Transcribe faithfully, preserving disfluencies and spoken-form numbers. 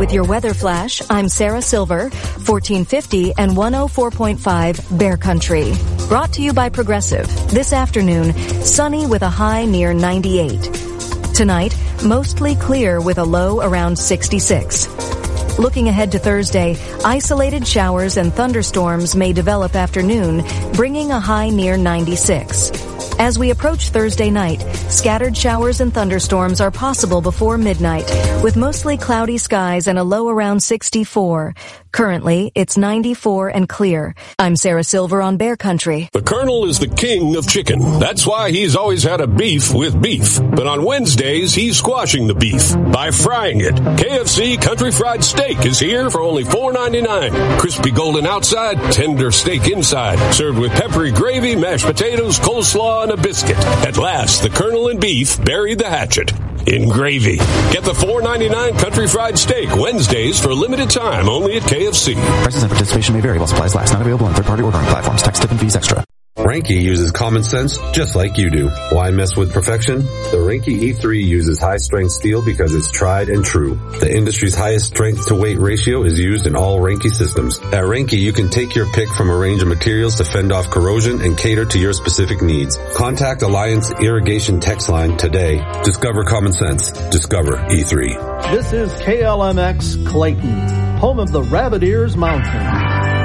With your weather flash, I'm Sarah Silver, fourteen fifty and one oh four point five Bear Country. Brought to you by Progressive. This afternoon, sunny with a high near ninety-eight. Tonight, mostly clear with a low around sixty-six. Looking ahead to Thursday, isolated showers and thunderstorms may develop after noon, bringing a high near ninety-six. As we approach Thursday night, scattered showers and thunderstorms are possible before midnight, with mostly cloudy skies and a low around sixty-four. Currently, it's ninety-four and clear. I'm Sarah Silver on Bear Country. The Colonel is the king of chicken. That's why he's always had a beef with beef. But on Wednesdays, he's squashing the beef by frying it. K F C Country Fried Steak is here for only four ninety-nine. Crispy golden outside, tender steak inside. Served with peppery gravy, mashed potatoes, coleslaw, and a biscuit. At last, the Colonel and beef buried the hatchet in gravy. Get the four ninety-nine Country Fried Steak Wednesdays for a limited time only at K F C. Prices and participation may vary while supplies last. Not available on third-party ordering platforms. Tax, tip, and fees extra. Reinke uses common sense just like you do. Why mess with perfection? The Reinke E three uses high-strength steel because it's tried and true. The industry's highest strength-to-weight ratio is used in all Reinke systems. At Reinke, you can take your pick from a range of materials to fend off corrosion and cater to your specific needs. Contact Alliance Irrigation Text Line today. Discover common sense. Discover E three. This is K L M X Clayton, home of the Rabbit Ears Mountain.